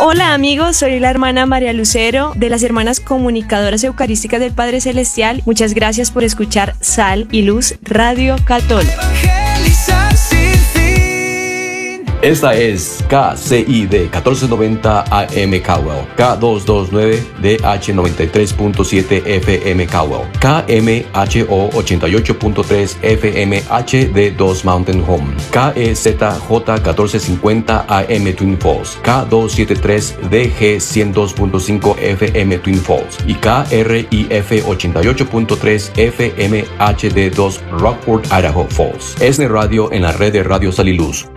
Hola amigos, soy la hermana María Lucero de las Hermanas Comunicadoras Eucarísticas del Padre Celestial. Muchas gracias por escuchar Sal y Luz Radio Católica. Esta es KCID 1490 AM Cowell, K229 DH 93.7 FM Cowell, KMHO 88.3 FM HD2 Mountain Home, KEZJ 1450 AM Twin Falls, K273 DG 102.5 FM Twin Falls y KRIF 88.3 FM HD2 Rockport, Idaho Falls. Es de radio en la red de Radio Sal y Luz.